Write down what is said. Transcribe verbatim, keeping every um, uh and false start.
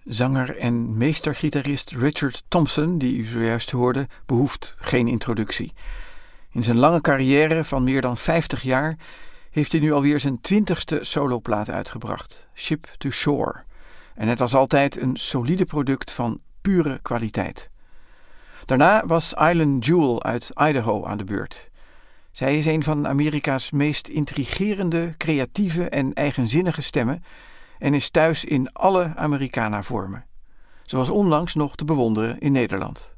Zanger en meestergitarist Richard Thompson, die u zojuist hoorde, behoeft geen introductie. In zijn lange carrière van meer dan vijftig jaar heeft hij nu alweer zijn twintigste soloplaat uitgebracht, Ship to Shore. En het was altijd een solide product van pure kwaliteit. Daarna was Eileen Jewell uit Idaho aan de beurt. Zij is een van Amerika's meest intrigerende, creatieve en eigenzinnige stemmen en is thuis in alle Americana-vormen. Ze was onlangs nog te bewonderen in Nederland.